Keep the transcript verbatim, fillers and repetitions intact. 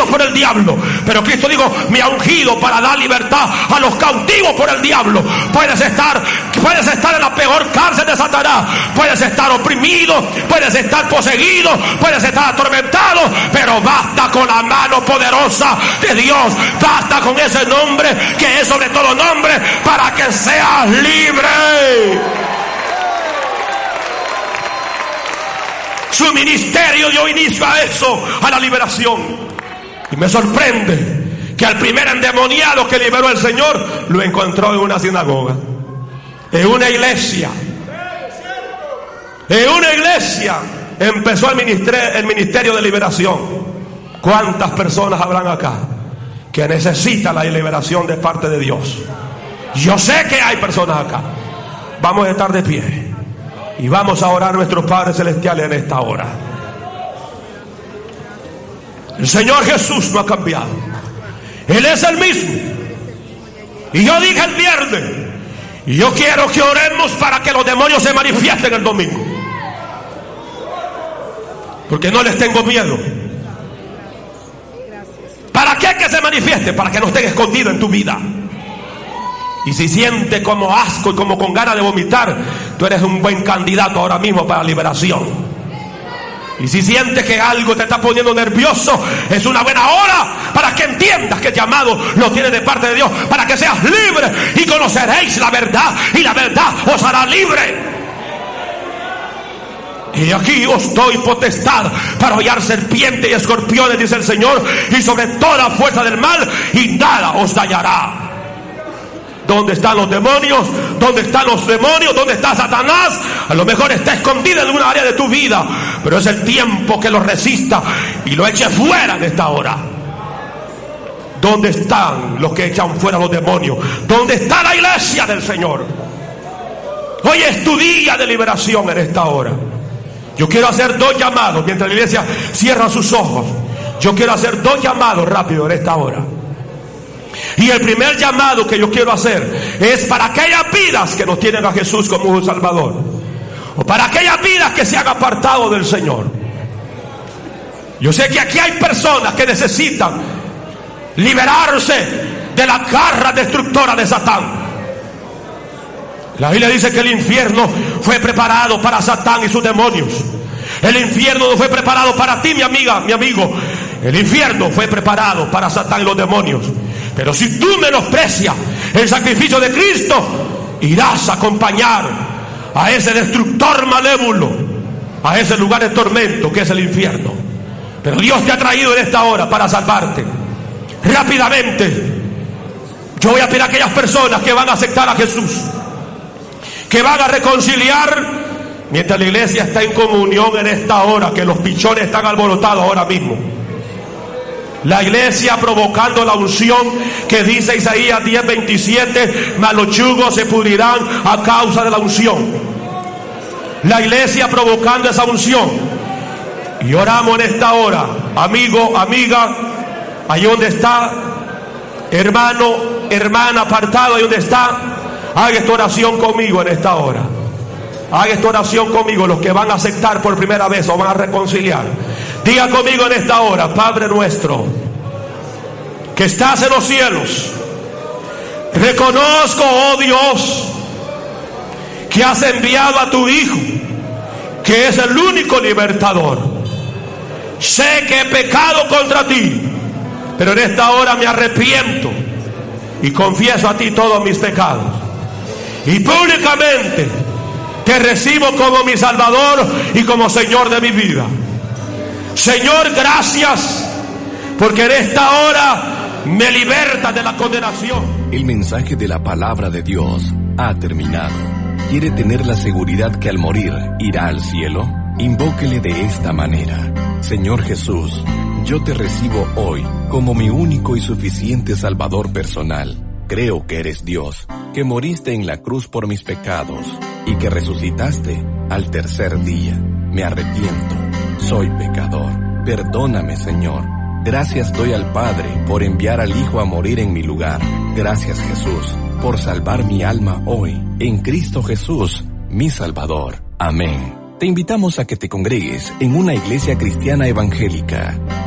oprimidos por el diablo. Pero Cristo dijo: me ha ungido para dar libertad a los cautivos por el diablo. Puedes estar, puedes estar en la peor cárcel de Satanás, puedes estar oprimido, puedes estar poseído, puedes estar atormentado, pero basta con la mano poderosa de Dios, basta con ese nombre que es sobre todo nombre, para que seas libre. Su ministerio dio inicio a eso, a la liberación. Y me sorprende que al primer endemoniado que liberó el Señor lo encontró en una sinagoga, en una iglesia. En una iglesia empezó el ministerio, el ministerio de liberación. ¿Cuántas personas habrán acá que necesitan la liberación de parte de Dios? Yo sé que hay personas acá. Vamos a estar de pie y vamos a orar a nuestros padres celestiales en esta hora. El Señor Jesús no ha cambiado. Él es el mismo. Y yo dije el viernes, y yo quiero que oremos para que los demonios se manifiesten el domingo, porque no les tengo miedo. ¿Para qué que se manifieste? Para que no estén escondidos en tu vida. Y si sientes como asco y como con ganas de vomitar, tú eres un buen candidato ahora mismo para liberación. Y si sientes que algo te está poniendo nervioso, es una buena hora para que entiendas que el llamado lo tienes de parte de Dios, para que seas libre y conoceréis la verdad, y la verdad os hará libre. Y aquí os doy potestad para hollar serpientes y escorpiones, dice el Señor, y sobre toda fuerza del mal, y nada os dañará. ¿Dónde están los demonios? ¿Dónde están los demonios? ¿Dónde está Satanás? A lo mejor está escondido en una área de tu vida, pero es el tiempo que lo resista y lo eche fuera en esta hora. ¿Dónde están los que echan fuera los demonios? ¿Dónde está la iglesia del Señor? Hoy es tu día de liberación en esta hora. Yo quiero hacer dos llamados mientras la iglesia cierra sus ojos. Yo quiero hacer dos llamados rápido en esta hora. Y el primer llamado que yo quiero hacer es para aquellas vidas que no tienen a Jesús como un Salvador, o para aquellas vidas que se han apartado del Señor. Yo sé que aquí hay personas que necesitan liberarse de la garra destructora de Satán. La Biblia dice que el infierno fue preparado para Satán y sus demonios. El infierno no fue preparado para ti, mi amiga, mi amigo. El infierno fue preparado para Satán y los demonios. Pero si tú menosprecias el sacrificio de Cristo, irás a acompañar a ese destructor malévolo, a ese lugar de tormento que es el infierno. Pero Dios te ha traído en esta hora para salvarte. Rápidamente, yo voy a pedir a aquellas personas que van a aceptar a Jesús, que van a reconciliar, mientras la iglesia está en comunión en esta hora, que los pichones están alborotados ahora mismo. La iglesia provocando la unción que dice Isaías diez veintisiete, mas los yugos se pudrirán a causa de la unción. La iglesia provocando esa unción. Y oramos en esta hora, amigo, amiga, ahí donde está, hermano, hermana, apartado, ahí donde está, haga esta oración conmigo en esta hora. Haga esta oración conmigo, los que van a aceptar por primera vez o van a reconciliar. Diga conmigo en esta hora: Padre nuestro que estás en los cielos, reconozco, oh Dios, que has enviado a tu Hijo, que es el único libertador. Sé que he pecado contra ti, pero en esta hora me arrepiento y confieso a ti todos mis pecados, y públicamente te recibo como mi Salvador y como Señor de mi vida. Señor, gracias, porque en esta hora me libertas de la condenación. El mensaje de la palabra de Dios ha terminado. ¿Quiere tener la seguridad que al morir irá al cielo? Invóquele de esta manera: Señor Jesús, yo te recibo hoy como mi único y suficiente Salvador personal. Creo que eres Dios, que moriste en la cruz por mis pecados y que resucitaste al tercer día. Me arrepiento, soy pecador. Perdóname, Señor. Gracias doy al Padre por enviar al Hijo a morir en mi lugar. Gracias, Jesús, por salvar mi alma hoy, en Cristo Jesús, mi Salvador. Amén. Te invitamos a que te congregues en una iglesia cristiana evangélica.